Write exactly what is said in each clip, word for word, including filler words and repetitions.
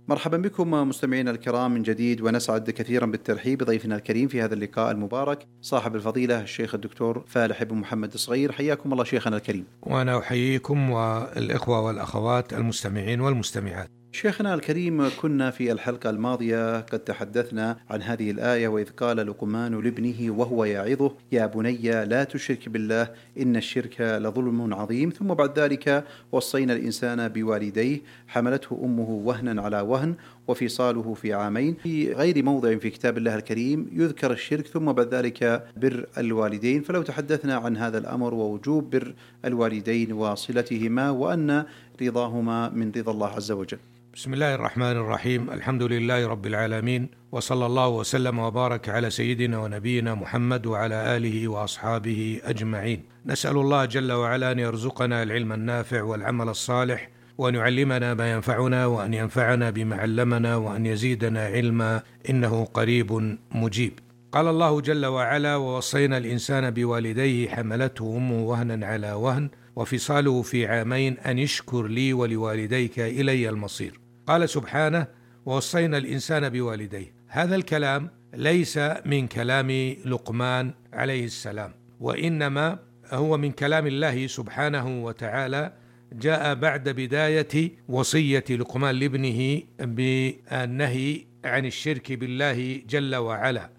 مرحبا بكم مستمعينا الكرام من جديد، ونسعد كثيرا بالترحيب بضيفنا الكريم في هذا اللقاء المبارك صاحب الفضيلة الشيخ الدكتور فالح بن محمد الصغير. حياكم الله شيخنا الكريم. وأنا أحييكم والإخوة والأخوات المستمعين والمستمعات. شيخنا الكريم، كنا في الحلقة الماضية قد تحدثنا عن هذه الآية: وإذ قال لقمان لابنه وهو يعظه يا بني لا تشرك بالله إن الشرك لظلم عظيم. ثم بعد ذلك وصينا الإنسان بوالديه حملته أمه وهنا على وهن وفصاله في عامين. في غير موضع في كتاب الله الكريم يذكر الشرك ثم بعد ذلك بر الوالدين، فلو تحدثنا عن هذا الأمر ووجوب بر الوالدين وصلتهما وأن رضاهما من رضا الله عز وجل. بسم الله الرحمن الرحيم. الحمد لله رب العالمين، وصلى الله وسلم وبارك على سيدنا ونبينا محمد وعلى آله وأصحابه أجمعين. نسأل الله جل وعلا أن يرزقنا العلم النافع والعمل الصالح، وأن يعلمنا ما ينفعنا، وأن ينفعنا بما علمنا، وأن يزيدنا علما، إنه قريب مجيب. قال الله جل وعلا: ووصينا الإنسان بوالديه حملته أمه وهنا على وهن وفصاله في عامين أن اشكر لي ولوالديك إلي المصير. قال سبحانه: ووصينا الإنسان بوالديه. هذا الكلام ليس من كلام لقمان عليه السلام، وإنما هو من كلام الله سبحانه وتعالى، جاء بعد بداية وصية لقمان لابنه بالنهي عن الشرك بالله جل وعلا،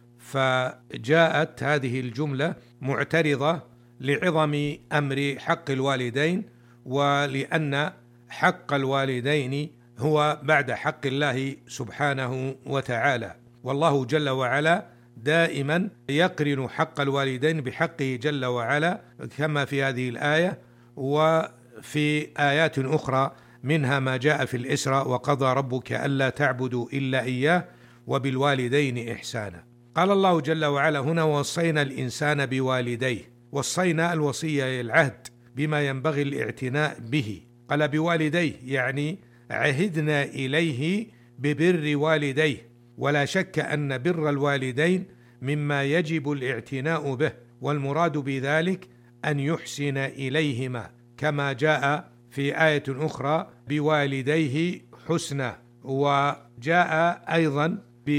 فجاءت هذه الجملة معترضة لعظم أمر حق الوالدين، ولأن حق الوالدين هو بعد حق الله سبحانه وتعالى، والله جل وعلا دائما يقرن حق الوالدين بحقه جل وعلا، كما في هذه الآية وفي آيات أخرى، منها ما جاء في الإسراء: وقضى ربك ألا تعبدوا إلا إياه وبالوالدين إحسانا. قال الله جل وعلا هنا: ووصينا الإنسان بوالديه. وصينا الوصية العهد بما ينبغي الاعتناء به. قال بوالديه يعني عهدنا إليه ببر والديه، ولا شك أن بر الوالدين مما يجب الاعتناء به، والمراد بذلك أن يحسن إليهما، كما جاء في آية أخرى: بوالديه حسنا، وجاء أيضا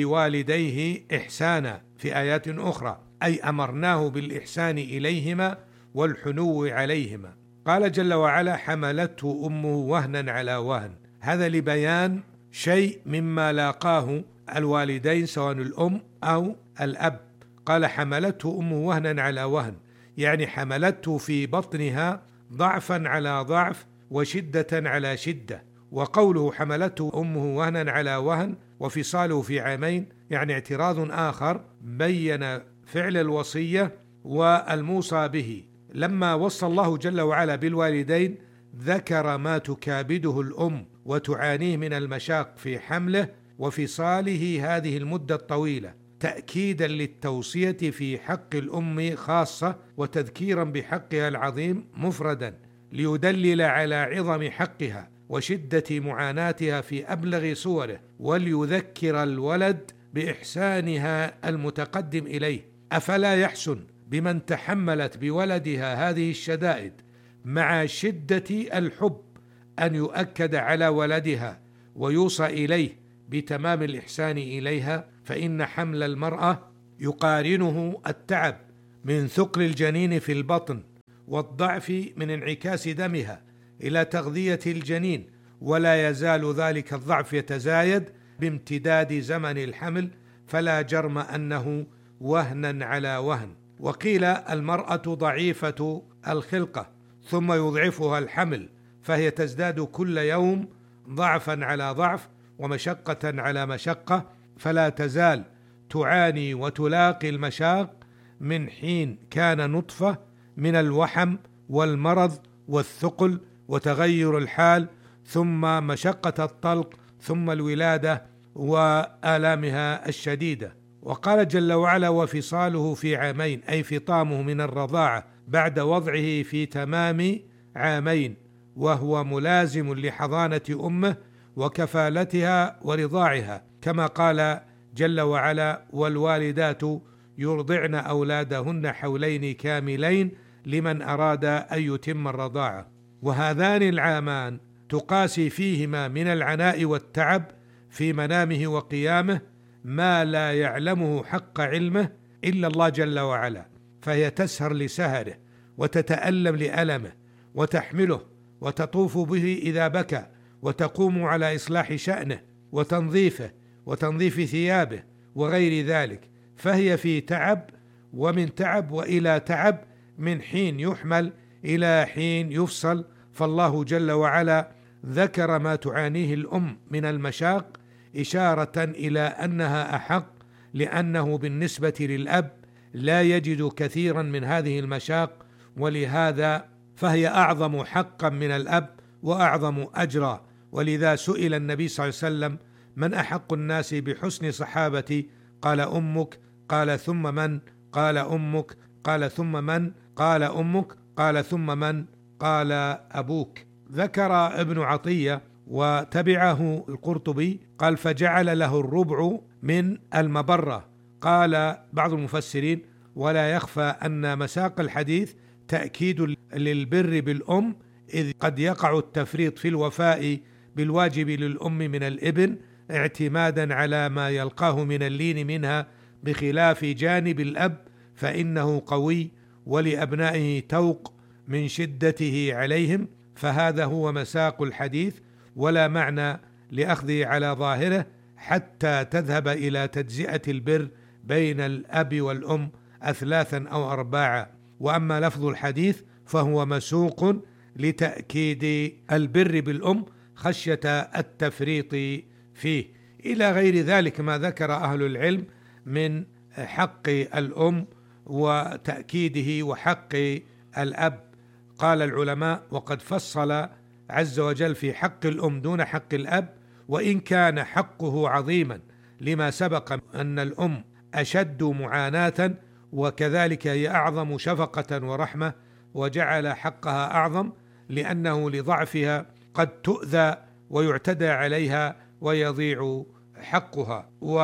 بوالديه إحسانا في آيات أخرى، أي أمرناه بالإحسان إليهما والحنو عليهما. قال جل وعلا: حملته أمه وهنا على وهن. هذا لبيان شيء مما لاقاه الوالدين سواء الأم أو الأب. قال: حملته أمه وهنا على وهن، يعني حملته في بطنها ضعفا على ضعف وشدة على شدة. وقوله حملته أمه وهنا على وهن وفصاله في عامين يعني اعتراض آخر بين فعل الوصية والموصى به. لما وصى الله جل وعلا بالوالدين ذكر ما تكابده الأم وتعانيه من المشاق في حمله وفصاله هذه المدة الطويلة، تأكيدا للتوصية في حق الأم خاصة، وتذكيرا بحقها العظيم مفردا، ليدلل على عظم حقها وشدة معاناتها في أبلغ صوره، وليذكر الولد بإحسانها المتقدم إليه. أفلا يحسن بمن تحملت بولدها هذه الشدائد مع شدة الحب أن يؤكد على ولدها ويوصى إليه بتمام الإحسان إليها؟ فإن حمل المرأة يقارنه التعب من ثقل الجنين في البطن، والضعف من انعكاس دمها إلى تغذية الجنين، ولا يزال ذلك الضعف يتزايد بامتداد زمن الحمل، فلا جرم أنه وهنا على وهن. وقيل المرأة ضعيفة الخلقة ثم يضعفها الحمل، فهي تزداد كل يوم ضعفا على ضعف ومشقة على مشقة، فلا تزال تعاني وتلاقي المشاق من حين كان نطفة من الوحم والمرض والثقل وتغير الحال، ثم مشقة الطلق، ثم الولادة وآلامها الشديدة. وقال جل وعلا: وفصاله في عامين، أي فطامه من الرضاعة بعد وضعه في تمام عامين، وهو ملازم لحضانة أمه وكفالتها ورضاعها، كما قال جل وعلا: والوالدات يرضعن أولادهن حولين كاملين لمن أراد أن يتم الرضاعة. وهذان العامان تقاسي فيهما من العناء والتعب في منامه وقيامه ما لا يعلمه حق علمه إلا الله جل وعلا، فهي تسهر لسهره وتتألم لألمه وتحمله وتطوف به إذا بكى، وتقوم على إصلاح شأنه وتنظيفه وتنظيف ثيابه وغير ذلك، فهي في تعب ومن تعب وإلى تعب، من حين يحمل إلى حين يفصل. فالله جل وعلا ذكر ما تعانيه الأم من المشاق إشارة إلى أنها أحق، لأنه بالنسبة للأب لا يجد كثيرا من هذه المشاق، ولهذا فهي أعظم حقا من الأب وأعظم أجرا. ولذا سئل النبي صلى الله عليه وسلم: من أحق الناس بحسن صحابتي؟ قال أمك. قال ثم من؟ قال أمك. قال ثم من؟ قال أمك. قال ثم من؟ قال أبوك. ذكر ابن عطية وتبعه القرطبي قال: فجعل له الربع من المبرة. قال بعض المفسرين: ولا يخفى أن مساق الحديث تأكيد للبر بالأم، إذ قد يقع التفريط في الوفاء بالواجب للأم من الابن اعتمادا على ما يلقاه من اللين منها، بخلاف جانب الأب فإنه قوي ولأبنائه توق من شدته عليهم. فهذا هو مساق الحديث، ولا معنى لأخذه على ظاهره حتى تذهب إلى تجزئة البر بين الأب والأم أثلاثا أو أرباعا. وأما لفظ الحديث فهو مسوق لتأكيد البر بالأم خشية التفريط فيه، إلى غير ذلك ما ذكر أهل العلم من حق الأم وتأكيده وحق الأب. قال العلماء: وقد فصل عز وجل في حق الأم دون حق الأب، وإن كان حقه عظيما لما سبق أن الأم أشد معاناة، وكذلك هي أعظم شفقة ورحمة، وجعل حقها أعظم لأنه لضعفها قد تؤذى ويعتدى عليها ويضيع حقها.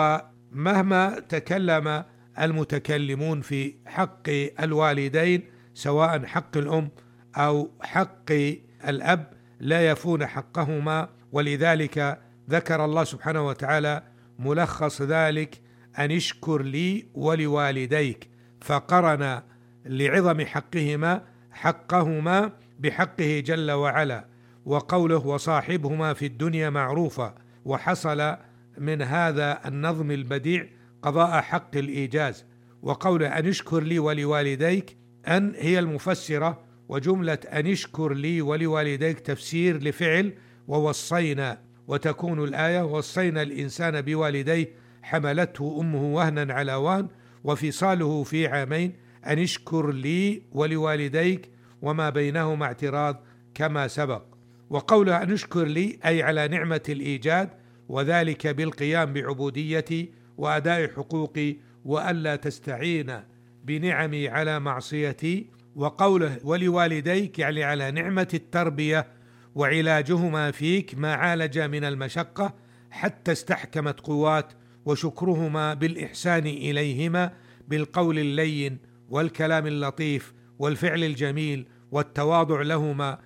ومهما تكلم المتكلمون في حق الوالدين سواء حق الأم أو حق الأب لا يفون حقهما، ولذلك ذكر الله سبحانه وتعالى ملخص ذلك: أن اشكر لي ولوالديك، فقرن لعظم حقهما حقهما بحقه جل وعلا، وقوله: وصاحبهما في الدنيا معروفا. وحصل من هذا النظم البديع قضاء حق الإيجاز. وقوله أن اشكر لي ولوالديك أن هي المفسرة، وجملة أن اشكر لي ولوالديك تفسير لفعل ووصينا، وتكون الآية: وصينا الإنسان بوالديه حملته أمه وهنا على وهن وفصاله في عامين أن اشكر لي ولوالديك وما بينهما اعتراض كما سبق. وقوله أن اشكر لي أي على نعمة الإيجاد، وذلك بالقيام بعبوديتي وأداء حقوقي، وألا تستعين بنعمي على معصيتي. وقوله ولوالديك يعني على نعمة التربية وعلاجهما فيك ما عالج من المشقة حتى استحكمت قوات، وشكرهما بالإحسان إليهما بالقول اللين والكلام اللطيف والفعل الجميل والتواضع لهما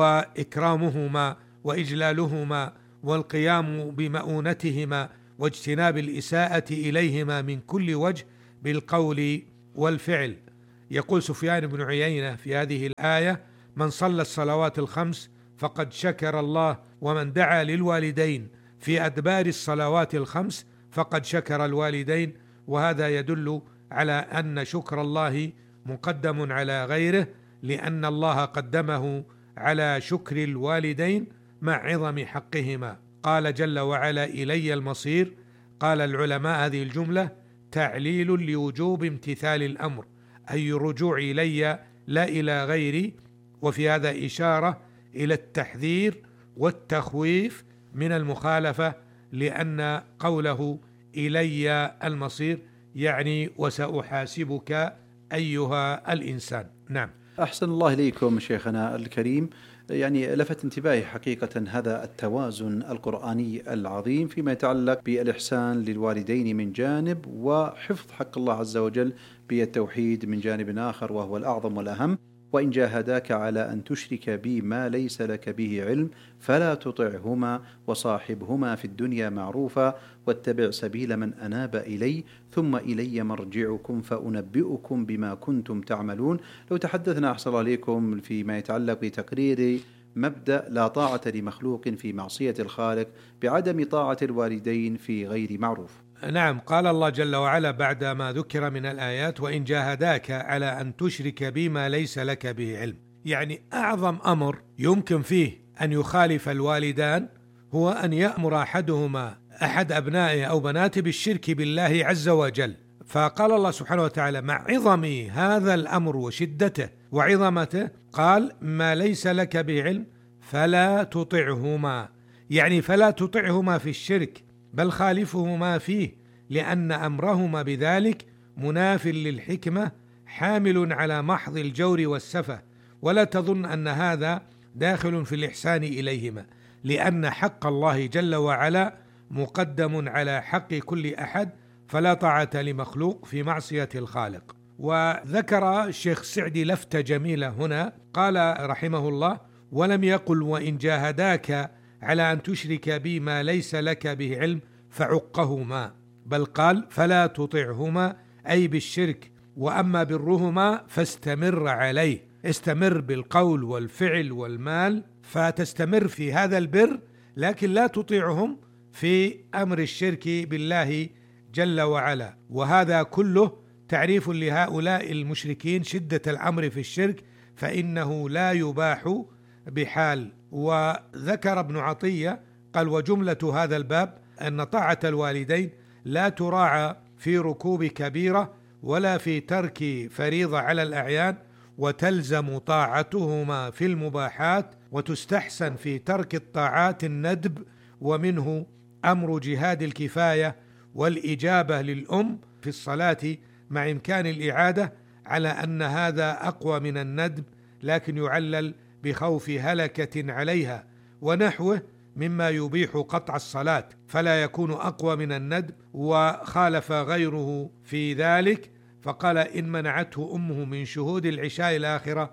وإكرامهما وإجلالهما والقيام بمؤونتهما واجتناب الإساءة إليهما من كل وجه بالقول والفعل. يقول سفيان بن عيينة في هذه الآية: من صلى الصلوات الخمس فقد شكر الله، ومن دعا للوالدين في أدبار الصلوات الخمس فقد شكر الوالدين. وهذا يدل على أن شكر الله مقدم على غيره، لأن الله قدمه على شكر الوالدين مع عظم حقهما. قال جل وعلا: إلي المصير. قال العلماء هذه الجملة تعليل لوجوب امتثال الأمر، أي الرجوع إلي لا إلى غيري. وفي هذا إشارة إلى التحذير والتخويف من المخالفة، لأن قوله إلي المصير يعني وسأحاسبك أيها الإنسان. نعم. أحسن الله إليكم شيخنا الكريم. يعني لفت انتباهي حقيقة هذا التوازن القرآني العظيم فيما يتعلق بالإحسان للوالدين من جانب، وحفظ حق الله عز وجل بالتوحيد من جانب آخر وهو الأعظم والأهم. وإن جاهداك على أن تشرك بي ما ليس لك به علم فلا تطعهما وصاحبهما في الدنيا معروفا واتبع سبيل من أناب إلي ثم إلي مرجعكم فأنبئكم بما كنتم تعملون. لو تحدثنا أحسن الله عليكم فيما يتعلق بتقرير مبدأ لا طاعة لمخلوق في معصية الخالق بعدم طاعة الوالدين في غير معروف. نعم، قال الله جل وعلا بعد ما ذكر من الآيات: وإن جاهداك على أن تشرك بي ما ليس لك به علم. يعني أعظم أمر يمكن فيه أن يخالف الوالدان هو أن يأمر أحدهما أحد أبنائه أو بناته بالشرك بالله عز وجل. فقال الله سبحانه وتعالى مع عظم هذا الأمر وشدته وعظمته قال: ما ليس لك به علم فلا تطعهما، يعني فلا تطعهما في الشرك بل خالفهما فيه، لأن أمرهما بذلك مناف للحكمة حامل على محض الجور والسفة. ولا تظن أن هذا داخل في الإحسان إليهما، لأن حق الله جل وعلا مقدم على حق كل أحد، فلا طاعة لمخلوق في معصية الخالق. وذكر الشيخ السعدي لفتة جميلة هنا، قال رحمه الله: ولم يقل وإن جاهداك على أن تشرك بي ما ليس لك به علم فعقهما، بل قال: فلا تطعهما أي بالشرك، وأما برهما فاستمر عليه، استمر بالقول والفعل والمال، فتستمر في هذا البر، لكن لا تطيعهم في أمر الشرك بالله جل وعلا. وهذا كله تعريف لهؤلاء المشركين شدة الأمر في الشرك، فإنه لا يباح بحال. وذكر ابن عطية قال: وجملة هذا الباب أن طاعة الوالدين لا تراعى في ركوب كبيرة ولا في ترك فريضة على الأعيان، وتلزم طاعتهما في المباحات، وتستحسن في ترك الطاعات الندب، ومنه أمر جهاد الكفاية والإجابة للأم في الصلاة مع إمكان الإعادة، على أن هذا أقوى من الندب، لكن يعلل بخوف هلكة عليها ونحوه مما يبيح قطع الصلاة، فلا يكون أقوى من الندب. وخالف غيره في ذلك فقال: إن منعته أمه من شهود العشاء الآخرة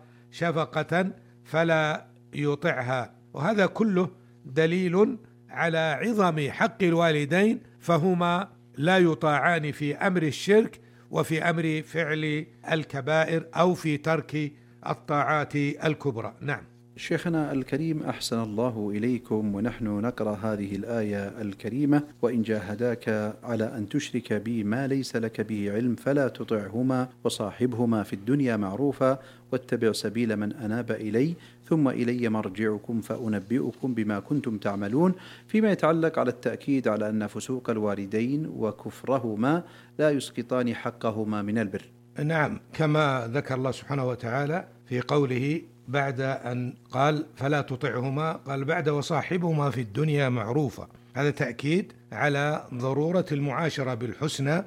شفقة فلا يطعها. وهذا كله دليل على عظم حق الوالدين، فهما لا يطاعان في أمر الشرك وفي أمر فعل الكبائر أو في ترك الطاعات الكبرى. نعم. شيخنا الكريم أحسن الله إليكم، ونحن نقرأ هذه الآية الكريمة: وإن جاهداك على أن تشرك بي ما ليس لك به علم فلا تطعهما وصاحبهما في الدنيا معروفا واتبع سبيل من أناب إلي ثم إلي مرجعكم فأنبئكم بما كنتم تعملون، فيما يتعلق على التأكيد على أن فسوق الوالدين وكفرهما لا يسقطان حقهما من البر. نعم، كما ذكر الله سبحانه وتعالى في قوله بعد أن قال فلا تطعهما، قال بعد وصاحبهما في الدنيا معروفة. هذا تأكيد على ضرورة المعاشرة بالحسنى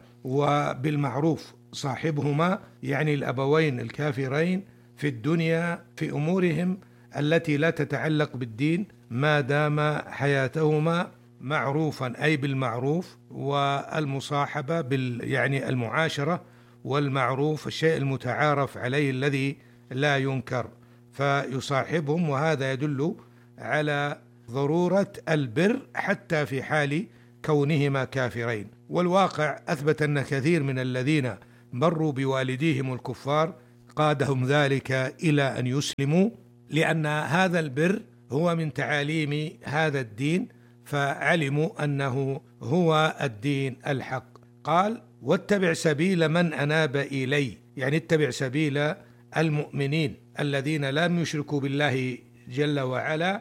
وبالمعروف. صاحبهما يعني الأبوين الكافرين في الدنيا في أمورهم التي لا تتعلق بالدين ما دام حياتهما معروفا، أي بالمعروف، والمصاحبة بال يعني المعاشرة والمعروف الشيء المتعارف عليه الذي لا ينكر، فيصاحبهم. وهذا يدل على ضرورة البر حتى في حال كونهما كافرين. والواقع أثبت أن كثير من الذين مروا بوالديهم الكفار قادهم ذلك إلى أن يسلموا، لأن هذا البر هو من تعاليم هذا الدين، فعلموا أنه هو الدين الحق. قال: واتبع سبيل من أناب إلي، يعني اتبع سبيل المؤمنين الذين لم يشركوا بالله جل وعلا،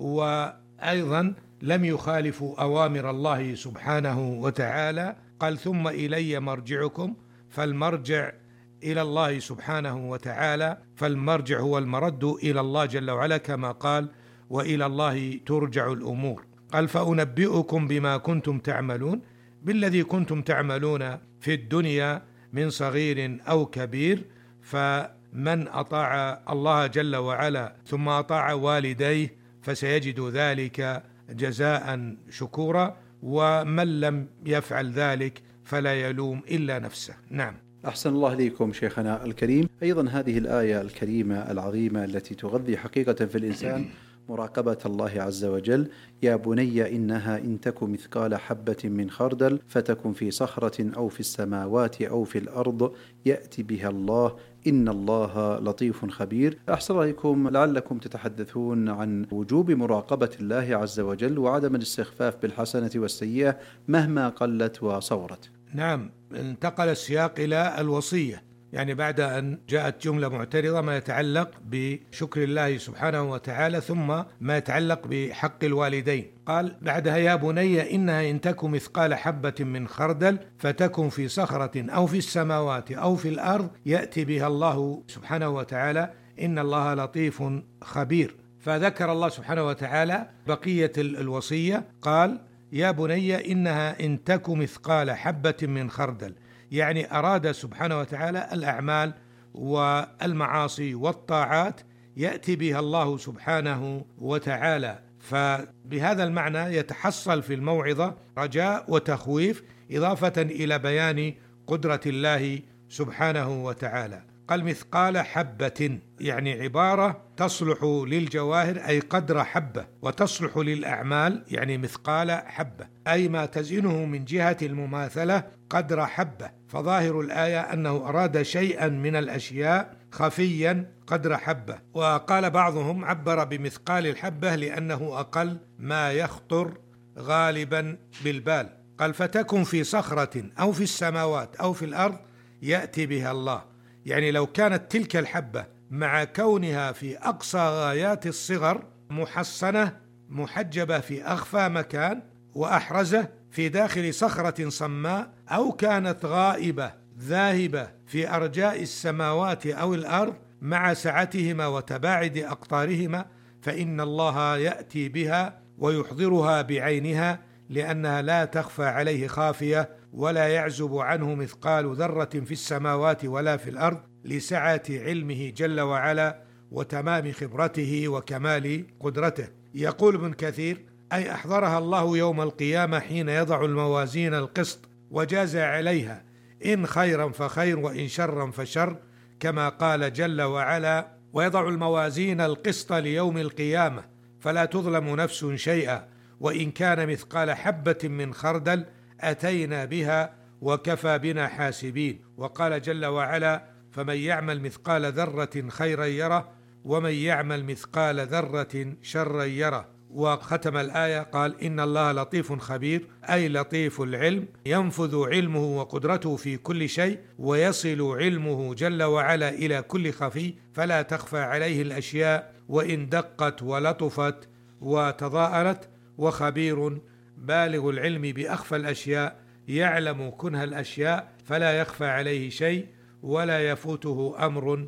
وأيضا لم يخالفوا أوامر الله سبحانه وتعالى. قال: ثم إلي مرجعكم، فالمرجع إلى الله سبحانه وتعالى، فالمرجع هو المرد إلى الله جل وعلا، كما قال: وإلى الله ترجع الأمور. قال: فأنبئكم بما كنتم تعملون، بالذي كنتم تعملون في الدنيا من صغير أو كبير. فمن أطاع الله جل وعلا ثم أطاع والديه فسيجد ذلك جزاء شكورا، ومن لم يفعل ذلك فلا يلوم إلا نفسه. نعم. أحسن الله إليكم شيخنا الكريم. أيضا هذه الآية الكريمة العظيمة التي تغذي حقيقة في الإنسان مراقبة الله عز وجل: يا بني إنها إن تك مثقال حبة من خردل فتكن في صخرة أو في السماوات أو في الأرض يأتي بها الله إن الله لطيف خبير. أحسن عليكم، لعلكم تتحدثون عن وجوب مراقبة الله عز وجل وعدم الاستخفاف بالحسنة والسيئة مهما قلت وصورت. نعم، انتقل السياق إلى الوصية، يعني بعد أن جاءت جملة معترضة ما يتعلق بشكر الله سبحانه وتعالى ثم ما يتعلق بحق الوالدين، قال بعدها: يا بني إنها إن تك مثقال حبة من خردل فتكن في صخرة أو في السماوات أو في الأرض يأتي بها الله سبحانه وتعالى إن الله لطيف خبير. فذكر الله سبحانه وتعالى بقية الوصية، قال: يا بني إنها إن تك مثقال حبة من خردل، يعني أراد سبحانه وتعالى الأعمال والمعاصي والطاعات يأتي بها الله سبحانه وتعالى. فبهذا المعنى يتحصل في الموعظة رجاء وتخويف إضافة إلى بيان قدرة الله سبحانه وتعالى. قال مثقال حبة، يعني عبارة تصلح للجواهر أي قدر حبة، وتصلح للأعمال يعني مثقال حبة، أي ما تزنه من جهة المماثلة قدر حبة. فظاهر الآية أنه أراد شيئا من الأشياء خفيا قدر حبة. وقال بعضهم عبر بمثقال الحبة لأنه أقل ما يخطر غالبا بالبال. قال فتكن في صخرة أو في السماوات أو في الأرض يأتي بها الله، يعني لو كانت تلك الحبة مع كونها في أقصى غايات الصغر محصنة محجبة في أخفى مكان وأحرزة في داخل صخرة صماء، أو كانت غائبة ذاهبة في أرجاء السماوات أو الأرض مع سعتهما وتباعد أقطارهما، فإن الله يأتي بها ويحضرها بعينها لأنها لا تخفى عليه خافية ولا يعزب عنه مثقال ذرة في السماوات ولا في الأرض، لسعة علمه جل وعلا وتمام خبرته وكمال قدرته. يقول ابن كثير: أي أحضرها الله يوم القيامة حين يضع الموازين القسط وجاز عليها إن خيرا فخير وإن شرا فشر، كما قال جل وعلا: ويضع الموازين القسط ليوم القيامة فلا تظلم نفس شيئا وإن كان مثقال حبة من خردل أتينا بها وكفى بنا حاسبين. وقال جل وعلا: فمن يعمل مثقال ذرة خيرا يره ومن يعمل مثقال ذرة شرا يره. وختم الآية قال: إن الله لطيف خبير، أي لطيف العلم، ينفذ علمه وقدرته في كل شيء ويصل علمه جل وعلا إلى كل خفي، فلا تخفى عليه الأشياء وإن دقت ولطفت وتضاءلت، وخبير بالغ العلم بأخفى الأشياء، يعلم كنه الأشياء فلا يخفى عليه شيء ولا يفوته أمر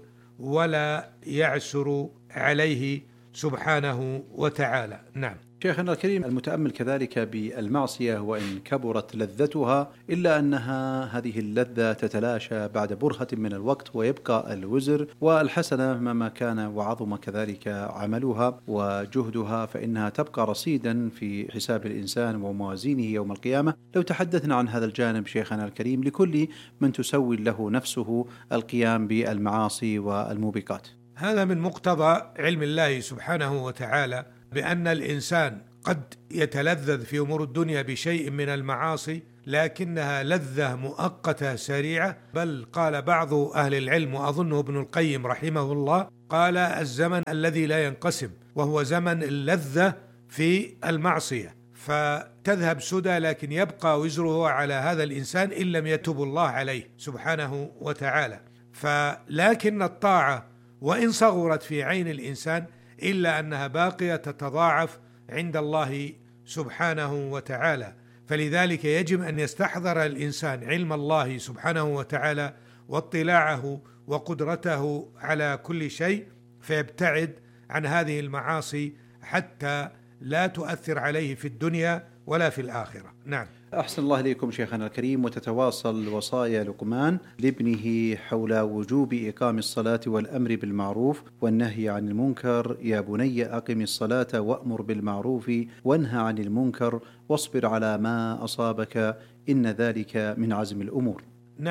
ولا يعسر عليه سبحانه وتعالى. نعم. شيخنا الكريم، المتأمل كذلك بالمعصية وإن كبرت لذتها إلا أنها هذه اللذة تتلاشى بعد برهة من الوقت ويبقى الوزر، والحسنة مهما كان وعظم كذلك عملها وجهدها فإنها تبقى رصيدا في حساب الإنسان وموازينه يوم القيامة. لو تحدثنا عن هذا الجانب شيخنا الكريم لكل من تسوي له نفسه القيام بالمعاصي والموبقات. هذا من مقتضى علم الله سبحانه وتعالى بأن الإنسان قد يتلذذ في أمور الدنيا بشيء من المعاصي لكنها لذة مؤقتة سريعة، بل قال بعض أهل العلم وأظنه ابن القيم رحمه الله قال: الزمن الذي لا ينقسم، وهو زمن اللذة في المعصية، فتذهب سدى لكن يبقى وزره على هذا الإنسان إن لم يتوب الله عليه سبحانه وتعالى. فلكن الطاعة وإن صغرت في عين الإنسان إلا أنها باقية تتضاعف عند الله سبحانه وتعالى. فلذلك يجب أن يستحضر الإنسان علم الله سبحانه وتعالى واطلاعه وقدرته على كل شيء، فيبتعد عن هذه المعاصي حتى لا تؤثر عليه في الدنيا ولا في الآخرة. نعم. أحسن الله إليكم شيخنا الكريم. وتتواصل وصايا لقمان لابنه حول وجوب إقام الصلاة والأمر بالمعروف والنهي عن المنكر: يا بني أقم الصلاة وأمر بالمعروف وانهى عن المنكر واصبر على ما أصابك إن ذلك من عزم الأمور. نعم،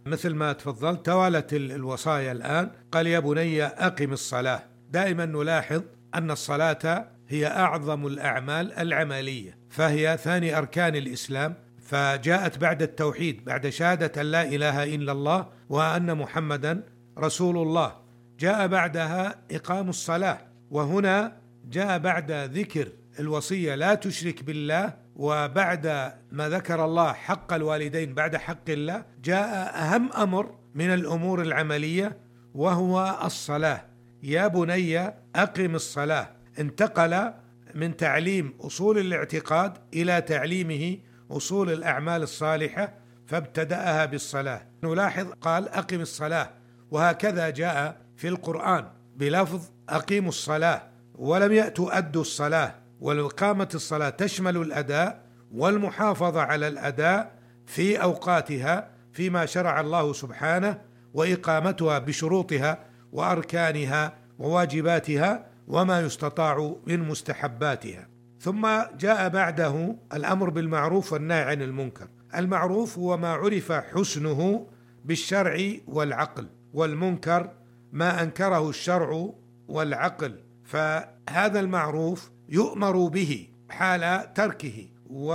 مثل ما تفضلت توالت الوصايا الآن. قال يا بني أقم الصلاة. دائما نلاحظ أن الصلاة هي أعظم الأعمال العملية، فهي ثاني أركان الإسلام، فجاءت بعد التوحيد، بعد شهادة أن لا إله إلا الله وأن محمدا رسول الله. جاء بعدها إقام الصلاة، وهنا جاء بعد ذكر الوصية لا تشرك بالله، وبعد ما ذكر الله حق الوالدين بعد حق الله، جاء أهم أمر من الأمور العملية وهو الصلاة. يا بني أقم الصلاة. انتقل من تعليم أصول الاعتقاد إلى تعليمه أصول الأعمال الصالحة، فابتدأها بالصلاة. نلاحظ قال أقم الصلاة، وهكذا جاء في القرآن بلفظ أقيموا الصلاة، ولم يأتوا أدوا الصلاة. وإقامة الصلاة تشمل الأداء والمحافظة على الأداء في أوقاتها فيما شرع الله سبحانه، وإقامتها بشروطها وأركانها وواجباتها وما يستطاع من مستحباتها. ثم جاء بعده الأمر بالمعروف والنهي عن المنكر. المعروف هو ما عرف حسنه بالشرع والعقل، والمنكر ما أنكره الشرع والعقل، فهذا المعروف يؤمر به حال تركه،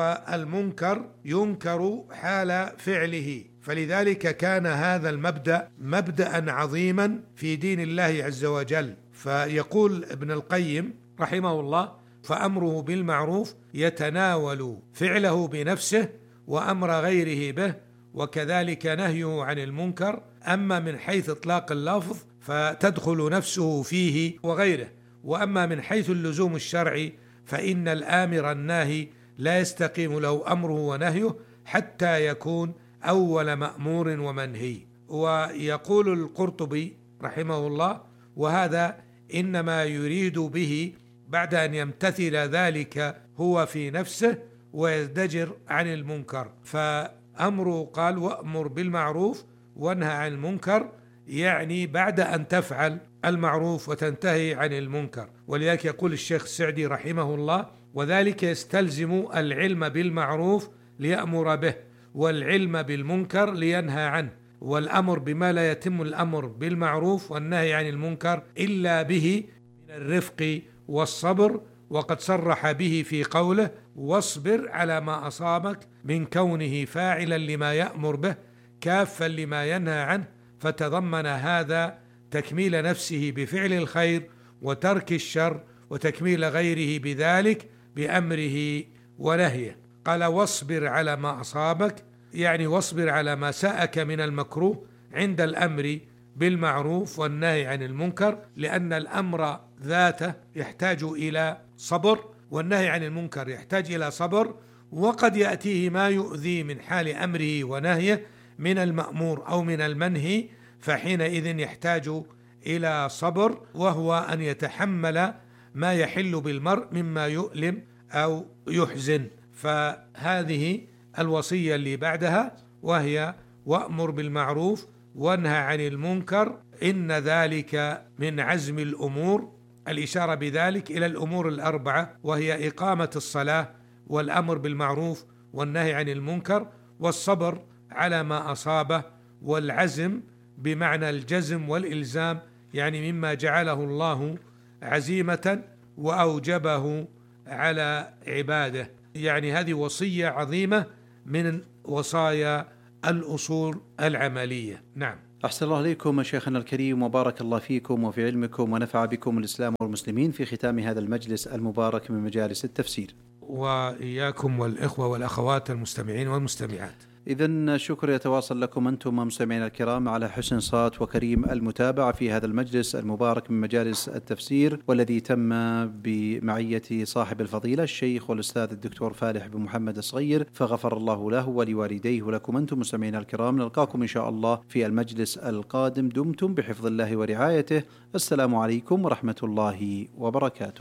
والمنكر ينكر حال فعله. فلذلك كان هذا المبدأ مبدأ عظيما في دين الله عز وجل. فيقول ابن القيم رحمه الله: فأمره بالمعروف يتناول فعله بنفسه وأمر غيره به، وكذلك نهيه عن المنكر. أما من حيث إطلاق اللفظ فتدخل نفسه فيه وغيره، وأما من حيث اللزوم الشرعي فإن الآمر الناهي لا يستقيم له أمره ونهيه حتى يكون أول مأمور ومنهي. ويقول القرطبي رحمه الله: وهذا إنما يريد به بعد أن يمتثل ذلك هو في نفسه ويزدجر عن المنكر. فأمره قال وأمر بالمعروف وانهى عن المنكر، يعني بعد أن تفعل المعروف وتنتهي عن المنكر. ولذلك يقول الشيخ السعدي رحمه الله: وذلك يستلزم العلم بالمعروف ليأمر به، والعلم بالمنكر لينهى عنه، والأمر بما لا يتم الأمر بالمعروف والنهي عن المنكر إلا به من الرفق والصبر. وقد صرح به في قوله: واصبر على ما أصابك، من كونه فاعلا لما يأمر به كافا لما ينهى عنه، فتضمن هذا تكميل نفسه بفعل الخير وترك الشر، وتكميل غيره بذلك بأمره ونهيه. قال: واصبر على ما أصابك، يعني واصبر على ما ساءك من المكروه عند الأمر بالمعروف والنهي عن المنكر، لأن الأمر ذاته يحتاج إلى صبر، والنهي عن المنكر يحتاج إلى صبر، وقد يأتيه ما يؤذي من حال أمره ونهيه من المأمور أو من المنهي، فحينئذ يحتاج إلى صبر، وهو أن يتحمل ما يحل بالمرء مما يؤلم أو يحزن. فهذه الوصية اللي بعدها، وهي وأمر بالمعروف وانهى عن المنكر، إن ذلك من عزم الأمور. الإشارة بذلك إلى الأمور الأربعة، وهي إقامة الصلاة، والأمر بالمعروف والنهي عن المنكر، والصبر على ما أصابه، والعزم بمعنى الجزم والإلزام، يعني مما جعله الله عزيمة وأوجبه على عباده. يعني هذه وصية عظيمة من وصايا الأصول العملية. نعم. أحسن الله عليكم شيخنا الكريم، وبارك الله فيكم وفي علمكم، ونفع بكم الإسلام والمسلمين في ختام هذا المجلس المبارك من مجالس التفسير. وإياكم والإخوة والأخوات المستمعين والمستمعات. إذن شكر يتواصل لكم أنتم مستمعين الكرام على حسن صوت وكريم المتابعة في هذا المجلس المبارك من مجالس التفسير، والذي تم بمعية صاحب الفضيلة الشيخ والأستاذ الدكتور فالح بن محمد الصغير، فغفر الله له ولوالديه ولكم أنتم مستمعين الكرام. نلقاكم إن شاء الله في المجلس القادم، دمتم بحفظ الله ورعايته. السلام عليكم ورحمة الله وبركاته.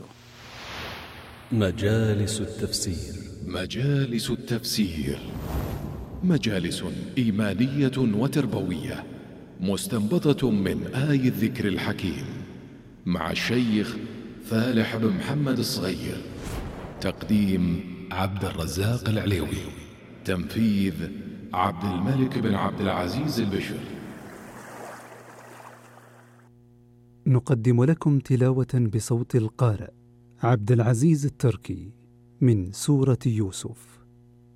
مجالس التفسير. مجالس التفسير مجالس إيمانية وتربوية مستنبطة من آي الذكر الحكيم، مع الشيخ فالح بن محمد الصغير. تقديم عبد الرزاق العليوي. تنفيذ عبد الملك بن عبد العزيز البشر. نقدم لكم تلاوة بصوت القارئ عبد العزيز التركي من سورة يوسف.